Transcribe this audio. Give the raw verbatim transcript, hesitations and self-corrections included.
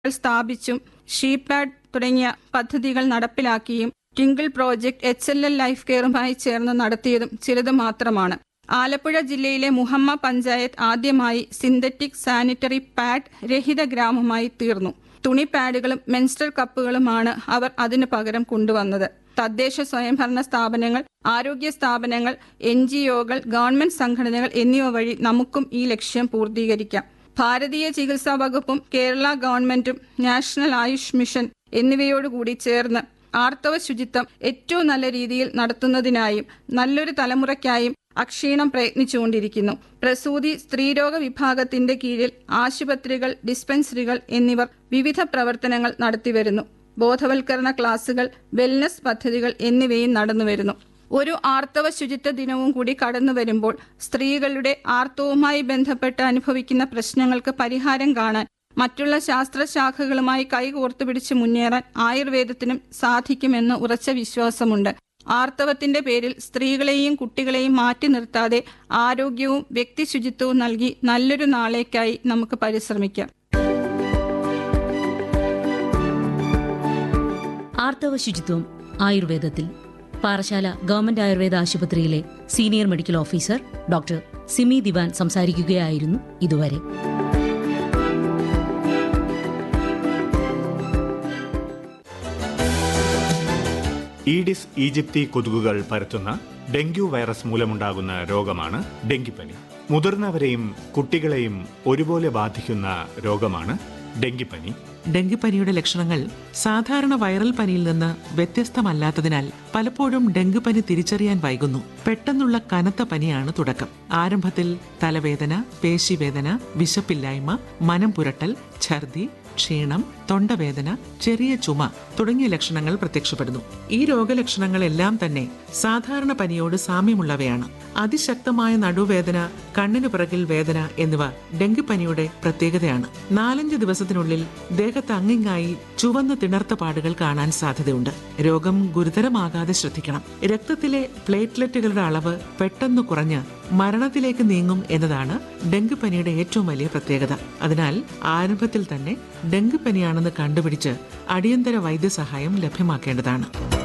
സ്ഥാപിച്ചും ഷീപാഡ് തുടങ്ങിയ പദ്ധതികൾ നടപ്പിലാക്കിയും twinkle project H L L life കെയറുമായി ചേർന്ന് നടത്തിയതും ചിലത് മാത്രമാണ്. ആലപ്പുഴ ജില്ലയിലെ മുഹമ്മ പഞ്ചായത്ത് ആദ്യമായി സിന്തറ്റിക് സാനിറ്ററി പാഡ് രഹിത ഗ്രാമമായി തീർന്നു. തുണി പാഡുകളും മെൻസ്ട്രൽ കപ്പുകളുമാണ് അവർ അതിനു പകരം കൊണ്ടുവന്നത്. തദ്ദേശ സ്വയംഭരണ സ്ഥാപനങ്ങൾ, ആരോഗ്യ സ്ഥാപനങ്ങൾ, എൻ ജി ഒകൾ, ഗവൺമെന്റ് സംഘടനകൾ എന്നിവ വഴി നമുക്കും ഈ ലക്ഷ്യം പൂർത്തീകരിക്കാം. ഭാരതീയ ചികിത്സാ വകുപ്പും കേരള ഗവൺമെന്റും നാഷണൽ ആയുഷ് മിഷൻ എന്നിവയോടുകൂടി ചേർന്ന് ആർത്തവ ശുചിത്വം ഏറ്റവും നല്ല രീതിയിൽ നടത്തുന്നതിനായും നല്ലൊരു തലമുറയ്ക്കായും അക്ഷീണം പ്രയത്നിച്ചുകൊണ്ടിരിക്കുന്നു. പ്രസൂതി, സ്ത്രീരോഗ വിഭാഗത്തിന്റെ കീഴിൽ ആശുപത്രികൾ, ഡിസ്പെൻസറികൾ എന്നിവർ വിവിധ പ്രവർത്തനങ്ങൾ നടത്തിവരുന്നു. ബോധവൽക്കരണ ക്ലാസുകൾ, വെൽനസ് പദ്ധതികൾ എന്നിവയും നടന്നുവരുന്നു. ഒരു ആർത്തവ ശുചിത്വ ദിനവും കൂടി കടന്നു വരുമ്പോൾ സ്ത്രീകളുടെ ആർത്തവവുമായി ബന്ധപ്പെട്ട് അനുഭവിക്കുന്ന പ്രശ്നങ്ങൾക്ക് പരിഹാരം കാണാൻ മറ്റുള്ള ശാസ്ത്രശാഖകളുമായി കൈകോർത്തു പിടിച്ച് മുന്നേറാൻ ആയുർവേദത്തിനും സാധിക്കുമെന്ന് ഉറച്ച വിശ്വാസമുണ്ട്. ആർത്തവത്തിന്റെ പേരിൽ സ്ത്രീകളെയും കുട്ടികളെയും മാറ്റി നിർത്താതെ ആരോഗ്യവും വ്യക്തി ശുചിത്വവും നൽകി നല്ലൊരു നാളേക്കായി നമുക്ക് പരിശ്രമിക്കാം. ആർത്തവ ശുചിത്വം ആയുർവേദത്തിൽ പാറശാല ഗവൺമെന്റ് ആയുർവേദ ആശുപത്രിയിലെ senior medical officer doctor Simi ദിവാൻ സംസാരിക്കുകയായിരുന്നു ഇതുവരെ. ഈഡിസ് ഈജിപ്തി കൊതുകുകൾ പരത്തുന്ന ഡെങ്കു വൈറസ് മൂലമുണ്ടാകുന്ന രോഗമാണ് ഡെങ്കിപ്പനി. മുതിർന്നവരെയും കുട്ടികളെയും ഒരുപോലെ ബാധിക്കുന്ന രോഗമാണ് ഡെങ്കിപ്പനി. ഡെങ്കിപ്പനിയുടെ ലക്ഷണങ്ങൾ സാധാരണ വൈറൽ പനിയിൽ നിന്ന് വ്യത്യസ്തമല്ലാത്തതിനാൽ പലപ്പോഴും ഡെങ്കിപ്പനി തിരിച്ചറിയാൻ വൈകുന്നു. പെട്ടെന്നുള്ള കനത്ത പനിയാണ് തുടക്കം. ആരംഭത്തിൽ തലവേദന, പേശിവേദന, വിശപ്പില്ലായ്മ, മനം പുരട്ടൽ, ഛർദി, ക്ഷീണം, തൊണ്ടവേദന, ചെറിയ ചുമ തുടങ്ങിയ ലക്ഷണങ്ങൾ പ്രത്യക്ഷപ്പെടുന്നു. ഈ രോഗലക്ഷണങ്ങളെല്ലാം തന്നെ സാധാരണ പനിയോട് സാമ്യമുള്ളവയാണ്. അതിശക്തമായ നടുവേദന, കണ്ണിനു പിറകിൽ വേദന എന്നിവ ഡെങ്കിപ്പനിയുടെ പ്രത്യേകതയാണ്. നാലഞ്ച് ദിവസത്തിനുള്ളിൽ ദേഹത്ത് അങ്ങിങ്ങായി ചുവന്ന തിണർത്ത പാടുകൾ കാണാൻ സാധ്യതയുണ്ട്. രോഗം ഗുരുതരമാകാതെ ശ്രദ്ധിക്കണം. രക്തത്തിലെ പ്ലേറ്റ്ലെറ്റുകളുടെ അളവ് പെട്ടെന്ന് കുറഞ്ഞ് മരണത്തിലേക്ക് നീങ്ങും എന്നതാണ് ഡെങ്കിപ്പനിയുടെ ഏറ്റവും വലിയ പ്രത്യേകത. അതിനാൽ ആരംഭത്തിൽ തന്നെ ഡെങ്കിപ്പനിയാണെന്ന് കണ്ടുപിടിച്ച് അടിയന്തര വൈദ്യസഹായം ലഭ്യമാക്കേണ്ടതാണ്.